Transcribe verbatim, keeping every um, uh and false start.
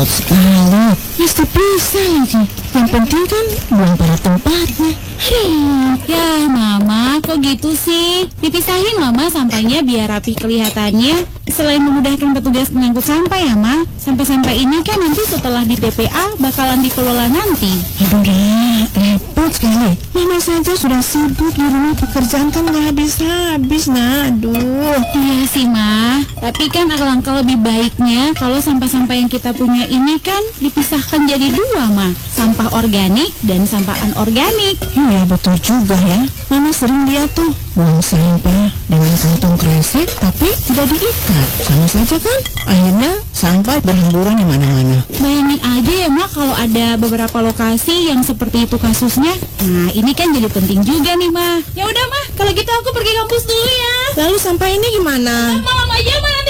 repot sekali. Mesti bisa lagi. Yang penting kan buang pada tempatnya. Hmm, ya Mama, kok gitu sih? Dipisahin Mama sampahnya biar rapi kelihatannya. Selain memudahkan petugas pengangkut sampah ya Ma, sampah-sampah ini kan nanti setelah di T P A bakalan dikelola nanti. Aduh Ra, repot sekali. Mama saja sudah sibuk di rumah, pekerjaan kan nggak habis-habis nah. Aduh. Iya sih Ma, tapi kan alangkah lebih baiknya kalau sampah-sampah yang kita punya ini kan dipisahkan jadi dua Ma, sampah organik dan sampah anorganik. Iya betul juga ya. Mama sering lihat tuh buang sampah dengan kantong kresek tapi tidak diikat. Sama saja kan? Akhirnya sampah berhamburan di mana-mana. Bayangin aja ya Ma kalau ada beberapa lokasi yang seperti itu kasusnya. Nah ini kan jadi penting juga nih Ma. Ya udah Ma, kalau gitu aku pergi kampus dulu ya. Lalu sampah ini gimana? Malam aja Ma.